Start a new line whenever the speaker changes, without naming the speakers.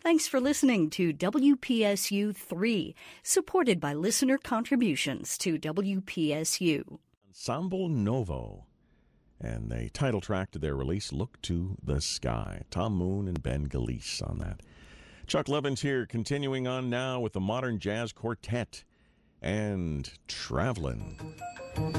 Thanks for listening to WPSU 3, supported by listener contributions to WPSU.
Ensemble Novo. And the title track to their release, Look to the Sky. Tom Moon and Ben Galeese on that. Chuck Levins here, continuing on now with the Modern Jazz Quartet and Travelin'.